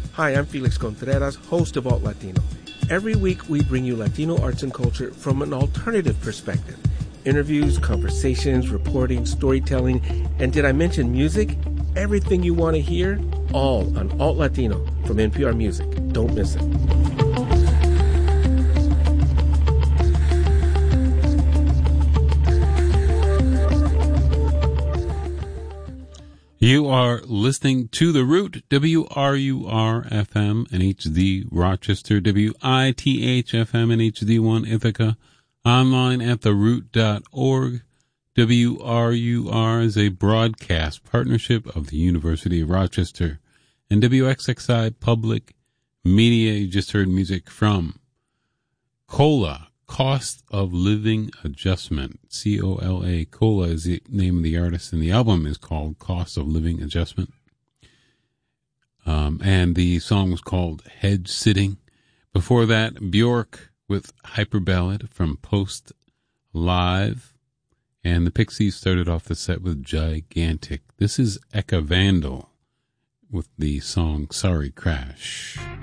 Hi, I'm Felix Contreras, host of Alt Latino. Every week we bring you Latino arts and culture from an alternative perspective. Interviews, conversations, reporting, storytelling, and did I mention music? Everything you want to hear, all on Alt Latino from NPR Music. Don't miss it. You are listening to The Root, WRUR-FM and HD Rochester, WITH-FM and HD1 Ithaca, online at theroot.org. WRUR is a broadcast partnership of the University of Rochester and WXXI Public Media. You just heard music from COLA, Cost of Living Adjustment. COLA. COLA is the name of the artist, and the album is called Cost of Living Adjustment. And the song was called Hedge Sitting. Before that, Bjork with Hyper Ballad from Post Live. And the Pixies started off the set with Gigantic. This is Eka Vandal with the song Sorry Crash.